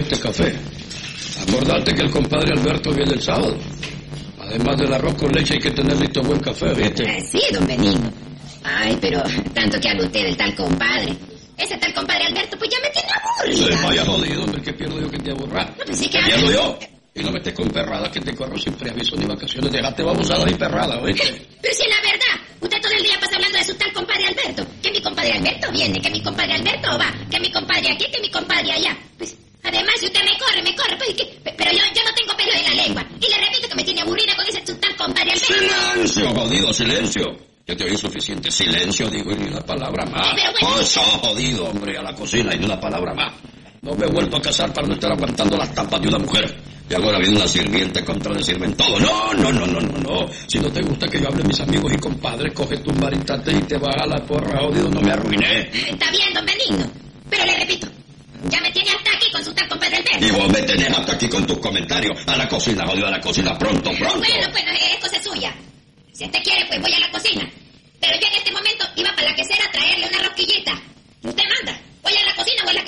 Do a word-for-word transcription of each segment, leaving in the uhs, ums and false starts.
este café. Acordate que el compadre Alberto viene el sábado. Además del arroz con leche hay que tener listo buen café, ¿viste? Eh, sí, don Benigno. Ay, pero tanto que habla usted del tal compadre. Ese tal compadre Alberto, pues ya me tiene aburrida. Se vaya jodido, hombre, que pierdo yo que te aburra. No, pues sí que... Pierdo yo. Y no me estés con perradas que te corro sin preaviso ni vacaciones. Dejaste babosadas y perradas, ¿oíste? Pero si es la verdad, usted todo el día pasa hablando de su tal compadre Alberto. Que mi compadre Alberto viene, que mi compadre Alberto va, que mi compadre aquí, que mi compadre allá. Pues, además, si usted me corre, me corre, pues, ¿qué? Pero yo, yo no tengo pelo en la lengua. Y le repito que me tiene aburrida con ese su tal compadre Alberto. ¡Silencio, jodido, silencio! Ya te oí suficiente. Silencio, digo, y ni una palabra más. Pero bueno... ¡Oso, jodido, hombre, a la cocina y ni una palabra más! No me he vuelto a casar para no estar aguantando las tapas de una mujer. Y ahora viene una sirvienta a contradecirme en todo. No, no, no, no, no, no. Si no te gusta que yo hable a mis amigos y compadres, coge tus maritates y te vas a la porra, jodido, no me arruiné. Está bien, don Benigno. Pero le repito, ya me tiene hasta aquí con su tal compadre Alberto. Y vos me tenés hasta aquí con tus comentarios. A la cocina, jodido, a la cocina, pronto, pronto. Bueno, pues es cosa suya. Si usted quiere, pues voy a la cocina. Pero yo en este momento iba para la quesera a traerle una rosquillita. Usted manda. ¿Voy a la cocina o a la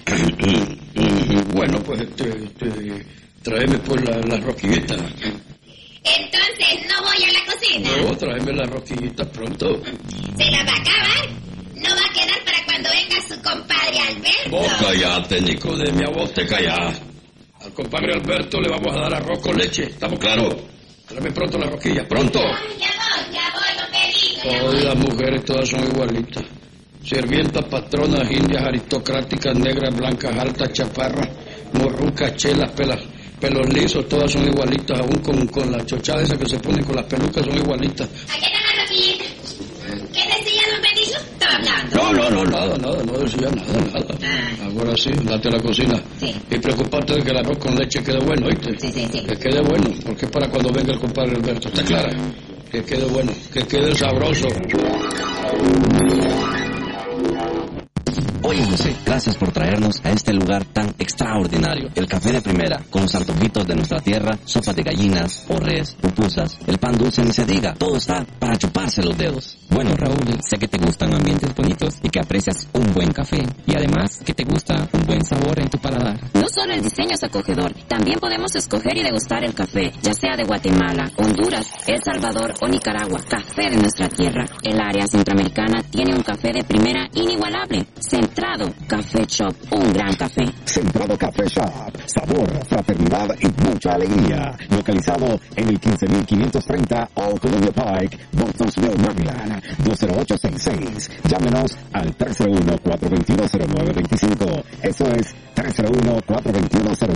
quesera? Bueno, pues este, este, tráeme pues la, la rosquillita. Entonces no voy a la cocina. No, tráeme la rosquillita pronto. ¿Se la va a acabar? ¿No va a quedar para cuando venga su compadre Alberto? Vos callate, Nicodemia, vos te callás. Al compadre Alberto le vamos a dar arroz con leche, ¿estamos claros? Tráeme pronto la rosquilla, pronto. Ay, ya voy, ya voy, don Benigno. Todas las mujeres todas son igualitas. Sirvientas, patronas, indias, aristocráticas, negras, blancas, altas, chaparras, morrucas, chelas, pelas, pelos lisos, todas son igualitas, aún con, con la chochada esa que se pone con las pelucas son igualitas. Aquí está la rosquillita. ¿Qué decía don Benigno? Estaba hablando. No, no, no, nada, nada, no decía nada, nada. Ah. Ahora sí, date a la cocina. Sí. Y preocuparte de que el arroz con leche quede bueno, ¿oíste? Sí, sí, sí. Que quede bueno, porque es para cuando venga el compadre Alberto, ¿está clara? Que quede bueno, que quede sabroso. Oye, José, gracias por traernos a este lugar tan extraordinario. El café de primera, con los antojitos de nuestra tierra, sopas de gallinas, o res, pupusas, el pan dulce ni se diga. Todo está para chuparse los dedos. Bueno, Raúl, sé que te gustan ambientes bonitos y que aprecias un buen café. Y además, que te gusta un buen sabor en tu paladar. No solo el diseño es acogedor, también podemos escoger y degustar el café, ya sea de Guatemala, Honduras, El Salvador o Nicaragua. Café de nuestra tierra. El área centroamericana tiene un café de primera inigualable. Centrado Café Shop, un gran café. Centrado Café Shop, sabor, fraternidad y mucha alegría. Localizado en el quince mil quinientos treinta Old Columbia Pike, Bostonville, Maryland, dos cero ocho seis seis. Llámenos al tres cero uno, cuatro dos dos, cero nueve dos cinco. Eso es tres cero uno, cuatro dos dos, cero